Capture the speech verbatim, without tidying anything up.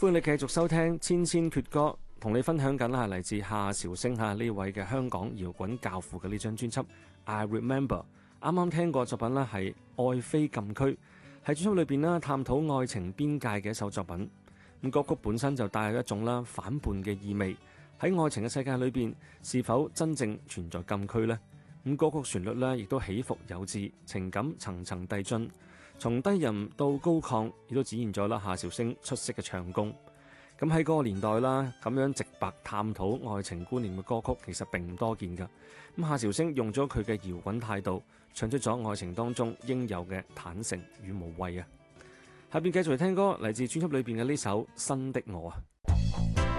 歡迎你繼續收聽千千闕歌，同你分享緊係嚟自夏韶聲吓呢位嘅香港搖滾教父嘅呢張專輯 I Remember。啱啱聽過作品呢係愛非禁區，喺專輯裏邊呢探討愛情邊界嘅一首作品。咁歌曲本身就帶有一種啦反叛嘅意味，喺愛情嘅世界裏邊是否真正存在禁區呢？咁歌曲旋律呢亦都起伏有致，情感層層遞進，從低吟到高亢，亦都展現咗啦夏韶聲出色嘅唱功。咁喺嗰個年代啦，咁樣直白探討愛情觀念嘅歌曲其實並唔多見㗎。咁夏韶聲用咗佢嘅搖滾態度，唱出咗愛情當中應有嘅坦誠與無畏啊！下邊繼續嚟聽歌，嚟自專輯裏邊嘅呢首《新的我》啊。